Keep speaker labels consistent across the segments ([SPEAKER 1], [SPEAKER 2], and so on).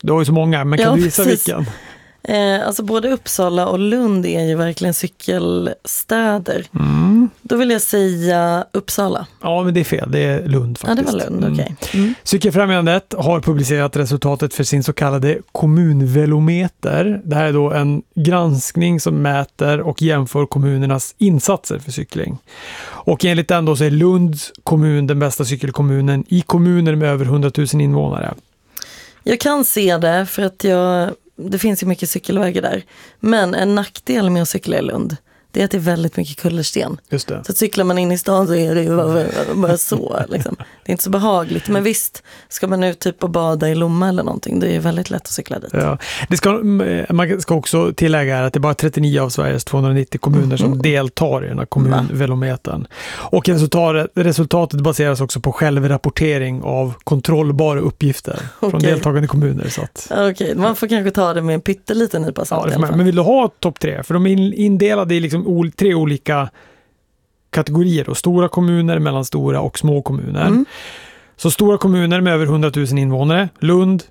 [SPEAKER 1] Du har ju så många, men kan du gissa
[SPEAKER 2] precis.
[SPEAKER 1] vilken?
[SPEAKER 2] Alltså både Uppsala och Lund är ju verkligen cykelstäder. Då vill jag säga Uppsala.
[SPEAKER 1] Ja, men det är fel. Det är Lund faktiskt.
[SPEAKER 2] Ja, det var Lund, okej.
[SPEAKER 1] Cykelfrämjandet har publicerat resultatet för sin så kallade kommunvelometer. Det här är då en granskning som mäter och jämför kommunernas insatser för cykling. Och enligt den då så är Lunds kommun den bästa cykelkommunen i kommuner med över 100 000 invånare.
[SPEAKER 2] Jag kan se det för att det finns ju mycket cykelvägar där. Men en nackdel med att cykla i Lund, det är att det är väldigt mycket kullersten.
[SPEAKER 1] Just det.
[SPEAKER 2] Så cyklar man in i stan så är det ju bara så. Liksom. Det är inte så behagligt. Men visst, ska man ut typ och bada i Lomma eller någonting, det är ju väldigt lätt att cykla dit.
[SPEAKER 1] Ja. Man ska också tillägga här att det är bara 39 av Sveriges 290 kommuner som deltar i den här kommunvelometern. Och resultatet baseras också på självrapportering av kontrollbara uppgifter från deltagande kommuner.
[SPEAKER 2] Okej, man får kanske ta det med en pytteliten nypa salt i alla fall.
[SPEAKER 1] Men vill du ha topp 3? För de är indelade i liksom 3 olika kategorier då. Stora kommuner, mellanstora och små kommuner. Så stora kommuner med över 100 000 invånare. Lund.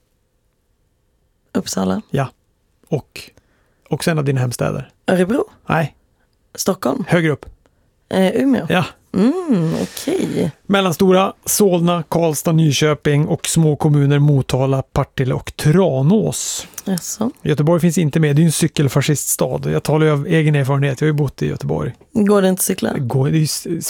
[SPEAKER 2] Uppsala.
[SPEAKER 1] Ja. Och sen av dina hemstäder.
[SPEAKER 2] Örebro.
[SPEAKER 1] Nej.
[SPEAKER 2] Stockholm.
[SPEAKER 1] Högre upp.
[SPEAKER 2] Umeå.
[SPEAKER 1] Ja.
[SPEAKER 2] Okej.
[SPEAKER 1] Mellanstora, Solna, Karlstad, Nyköping och små kommuner Motala, Partille och Tranås.
[SPEAKER 2] Jaså.
[SPEAKER 1] Göteborg finns inte med, det är ju en cykelfasciststad. Jag talar ju av egen erfarenhet, jag har ju bott i Göteborg.
[SPEAKER 2] Går det inte att cykla?
[SPEAKER 1] Det är ju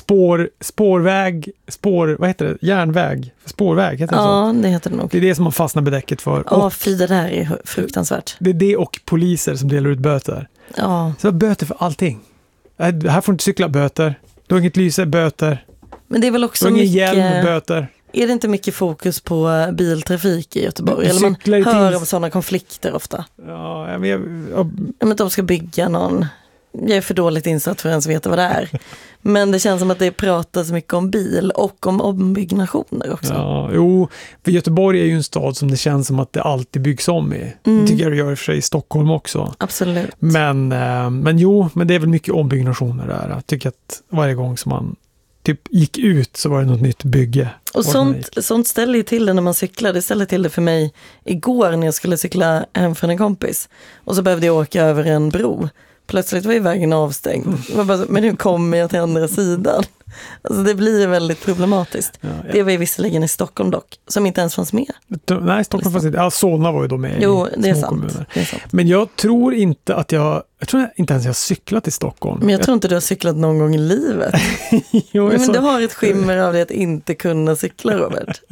[SPEAKER 1] vad heter det? Järnväg, spårväg heter det så?
[SPEAKER 2] Ja, det heter det nog.
[SPEAKER 1] Det är det som man fastnar bedäcket för.
[SPEAKER 2] Ja, fy, det där är fruktansvärt.
[SPEAKER 1] Det är det och poliser som delar ut böter.
[SPEAKER 2] Ja.
[SPEAKER 1] Så böter för allting. Här får du inte cykla, böter. Du har inget lyse, böter.
[SPEAKER 2] Men det är väl också
[SPEAKER 1] du har ingen
[SPEAKER 2] mycket...
[SPEAKER 1] hjälm, böter.
[SPEAKER 2] Är det inte mycket fokus på biltrafik i Göteborg? Eller man hör om sådana konflikter ofta.
[SPEAKER 1] Ja,
[SPEAKER 2] men de ska bygga någon... Jag är för dåligt insatt för att ens veta vad det är. Men det känns som att det pratas mycket om bil och om ombyggnationer också.
[SPEAKER 1] Ja, jo, för Göteborg är ju en stad som det känns som att det alltid byggs om i. Det tycker jag det gör i sig i Stockholm också.
[SPEAKER 2] Absolut.
[SPEAKER 1] Men det är väl mycket ombyggnationer där. Jag tycker att varje gång som man typ gick ut så var det något nytt bygge.
[SPEAKER 2] Och sånt ställer ju till det när man cyklar. Det ställer till det för mig igår när jag skulle cykla hem från en kompis. Och så behövde jag åka över en bro. Plötsligt var ju vägen avstängd. Men nu kommer jag till andra sidan. Alltså det blir väldigt problematiskt. Ja. Det var ju visserligen i Stockholm dock, som inte ens fanns med.
[SPEAKER 1] Nej, Stockholm fanns inte. Ja, Solna var ju då med.
[SPEAKER 2] Jo, det är
[SPEAKER 1] små
[SPEAKER 2] sant.
[SPEAKER 1] Kommuner.
[SPEAKER 2] Det är sant.
[SPEAKER 1] Men jag tror inte att jag tror inte ens jag har cyklat i Stockholm.
[SPEAKER 2] Men jag tror inte du har cyklat någon gång i livet.
[SPEAKER 1] Jo,
[SPEAKER 2] men du har ett skimmer av det att inte kunna cykla, Robert.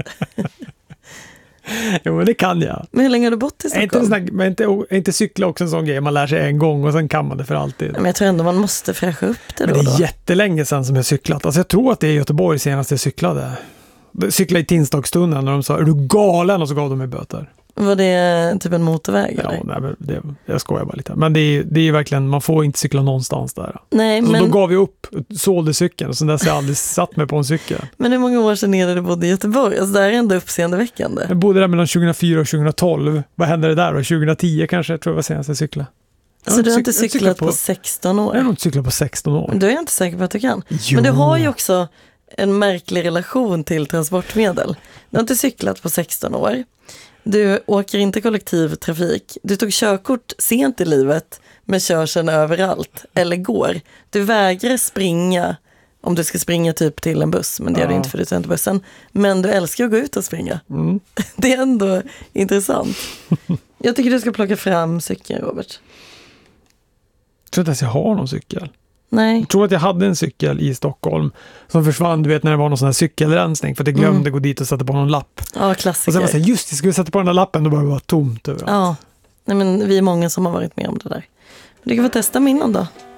[SPEAKER 1] Jo, men det kan jag.
[SPEAKER 2] Men hur länge har du bott i Stockholm?
[SPEAKER 1] Inte cykla också en sån grej. Man lär sig en gång och sen kan man det för alltid.
[SPEAKER 2] Men jag tror ändå man måste fräscha upp det då.
[SPEAKER 1] Men det är jättelänge sedan som jag cyklat. Alltså jag tror att det är Göteborg senast jag cyklade. Cyklade i Tinstagstunneln när de sa, är du galen? Och så gav de mig böter.
[SPEAKER 2] Var det typ en motorväg?
[SPEAKER 1] Ja,
[SPEAKER 2] eller?
[SPEAKER 1] nej, jag skojar bara lite. Men det är verkligen, man får inte cykla någonstans där.
[SPEAKER 2] Nej,
[SPEAKER 1] så
[SPEAKER 2] men...
[SPEAKER 1] då gav vi upp, sålde cykeln och sen dess har jag aldrig satt mig på en cykel.
[SPEAKER 2] Men hur många år sedan är det du bodde i Göteborg? Alltså det här är ändå uppseendeväckande.
[SPEAKER 1] Jag bodde där mellan 2004 och 2012. Vad hände det där då? 2010 kanske, tror jag var senast jag cyklade.
[SPEAKER 2] Så du har inte cyklat på 16 år?
[SPEAKER 1] Jag har inte cyklat på 16 år.
[SPEAKER 2] Men då är jag inte säker på att du kan.
[SPEAKER 1] Jo.
[SPEAKER 2] Men du har ju också en märklig relation till transportmedel. Du har inte cyklat på 16 år. Du åker inte kollektivtrafik. Du tog körkort sent i livet men kör sedan överallt. Eller går. Du vägrar springa om du ska springa typ till en buss. Men det gör du inte för du tar inte bussen. Men du älskar att gå ut och springa. Det är ändå intressant. Jag tycker du ska plocka fram cykeln, Robert.
[SPEAKER 1] Jag tror inte ens jag har någon cykel.
[SPEAKER 2] Nej.
[SPEAKER 1] Jag tror att jag hade en cykel i Stockholm som försvann, du vet när det var någon sån här cykelrensning för att jag glömde gå dit och sätta på någon lapp.
[SPEAKER 2] Ja, klassiker.
[SPEAKER 1] Och sen var jag just det, skulle jag sätta på den där lappen då bara det var tomt överallt.
[SPEAKER 2] Ja, nej, men vi är många som har varit med om det där. Du kan få testa min någon dag.